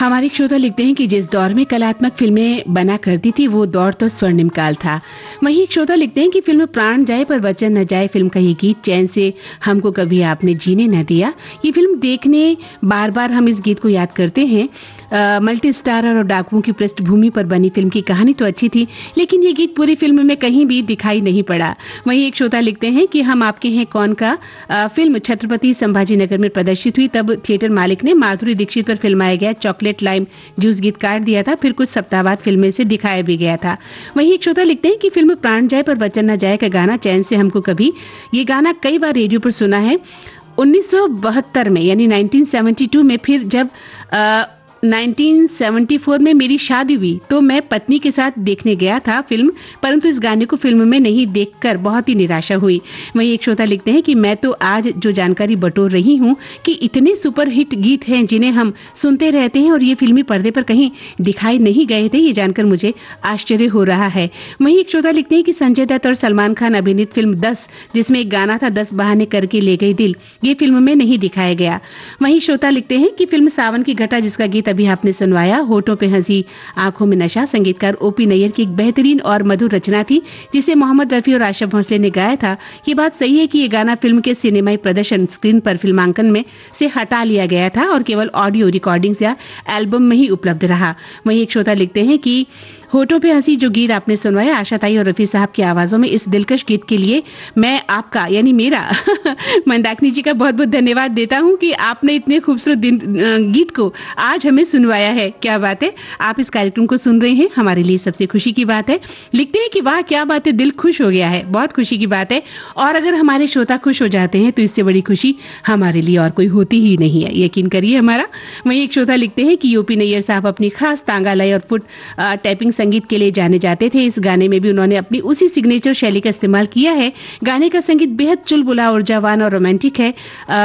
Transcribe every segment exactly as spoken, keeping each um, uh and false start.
हमारे श्रोता लिखते हैं कि जिस दौर में कलात्मक फिल्में बना करती थी वो दौर तो स्वर्णिम काल था। वहीं एक श्रोता लिखते हैं कि फिल्म प्राण जाए पर वचन न जाए फिल्म का ये गीत चैन से हमको कभी आपने जीने न दिया। ये फिल्म देखने बार बार हम इस गीत को याद करते हैं। मल्टी स्टारर और डाकुओं की पृष्ठभूमि पर बनी फिल्म की कहानी तो अच्छी थी, लेकिन ये गीत पूरी फिल्म में कहीं भी दिखाई नहीं पड़ा। वहीं एक श्रोता लिखते हैं कि हम आपके हैं कौन का आ, फिल्म छत्रपति संभाजीनगर में प्रदर्शित हुई, तब थिएटर मालिक ने माधुरी दीक्षित पर फिल्माया गया चॉकलेट लाइम जूस गीत काट दिया था, फिर कुछ सप्ताह बाद फिल्म में से दिखाया भी गया था। वहीं एक श्रोता लिखते हैं कि फिल्म प्राण जाए पर वचन न जाए का गाना चैन से हमको कभी, ये गाना कई बार रेडियो पर सुना है। उन्नीस सौ बहत्तर में यानी उन्नीस सौ बहत्तर में फिर जब आ, उन्नीस सौ चौहत्तर में मेरी शादी हुई तो मैं पत्नी के साथ देखने गया था फिल्म, परंतु इस गाने को फिल्म में नहीं देखकर बहुत ही निराशा हुई। वहीं एक श्रोता लिखते हैं कि मैं तो आज जो जानकारी बटोर रही हूं कि इतने सुपरहिट गीत हैं जिन्हें हम सुनते रहते हैं और ये फिल्मी पर्दे पर कहीं दिखाई नहीं गए थे, ये जानकर मुझे आश्चर्य हो रहा है। वहीं एक श्रोता लिखते हैं कि संजय दत्त और सलमान खान अभिनीत फिल्म दस, जिसमें एक गाना था दस बहाने करके ले गई दिल, ये फिल्म में नहीं दिखाया गया। वहीं श्रोता लिखते हैं कि फिल्म सावन की घटा, जिसका गीत अभी आपने सुनवाया होठों पे हंसी आंखों में नशा, संगीतकार ओपी नैयर की एक बेहतरीन और मधुर रचना थी जिसे मोहम्मद रफी और आशा भोसले ने गाया था। ये बात सही है कि ये गाना फिल्म के सिनेमाई प्रदर्शन स्क्रीन पर फिल्मांकन में से हटा लिया गया था और केवल ऑडियो रिकॉर्डिंग्स या एल्बम में ही उपलब्ध रहा। वहीं एक श्रोता लिखते हैं कि होठों पे हंसी जो गीत आपने सुनवाया आशा ताई और रफी साहब की आवाजों में, इस दिलकश गीत के लिए मैं आपका यानी मेरा मंदाकिनी जी का बहुत बहुत धन्यवाद देता हूं कि आपने इतने खूबसूरत गीत को आज हमें सुनवाया है। क्या बात है, आप इस कार्यक्रम को सुन रहे हैं, हमारे लिए सबसे खुशी की बात है। लिखते हैं कि वाह क्या बात है, दिल खुश हो गया है, बहुत खुशी की बात है। और अगर हमारे श्रोता खुश हो जाते हैं तो इससे बड़ी खुशी हमारे लिए और कोई होती ही नहीं है, यकीन करिए हमारा। वहीं एक श्रोता लिखते हैं कि ओपी नैयर साहब अपनी खास तांगा लय और फुट टैपिंग संगीत के लिए जाने जाते थे। इस गाने में भी उन्होंने अपनी उसी सिग्नेचर शैली का इस्तेमाल किया है। गाने का संगीत बेहद चुलबुला, ऊर्जावान और रोमांटिक है।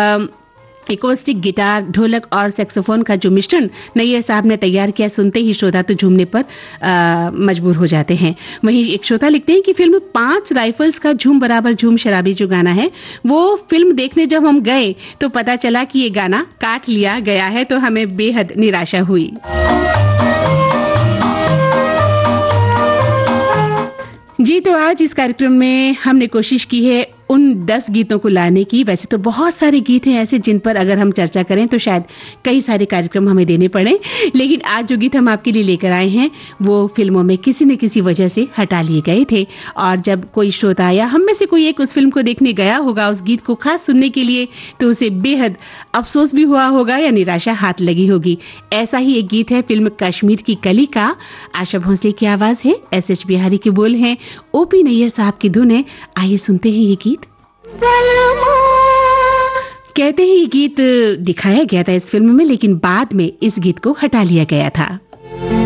एक्रोस्टिक गिटार, ढोलक और सैक्सोफोन का जो मिश्रण नैयर साहब ने तैयार किया, सुनते ही श्रोता तो झूमने पर आ, मजबूर हो जाते हैं। वहीं एक श्रोता लिखते हैं कि फिल्म पांच राइफल्स का झूम बराबर झूम शराबी जो गाना है, वो फिल्म देखने जब हम गए तो पता चला कि ये गाना काट लिया गया है, तो हमें बेहद निराशा हुई। जी, तो आज इस कार्यक्रम में हमने कोशिश की है उन दस गीतों को लाने की। वैसे तो बहुत सारे गीत हैं ऐसे जिन पर अगर हम चर्चा करें तो शायद कई सारे कार्यक्रम हमें देने पड़े, लेकिन आज जो गीत हम आपके लिए लेकर आए हैं वो फिल्मों में किसी न किसी वजह से हटा लिए गए थे। और जब कोई श्रोता या हम में से कोई एक उस फिल्म को देखने गया होगा उस गीत को खास सुनने के लिए, तो उसे बेहद अफसोस भी हुआ होगा या निराशा हाथ लगी होगी। ऐसा ही एक गीत है फिल्म कश्मीर की कली का। आशा भोसले की आवाज है, एस एच बिहारी की बोल है, ओपी नैयर साहब की धुन है। आइए सुनते हैं ये गीत। कहते हैं ये गीत दिखाया गया था इस फिल्म में, लेकिन बाद में इस गीत को हटा लिया गया था।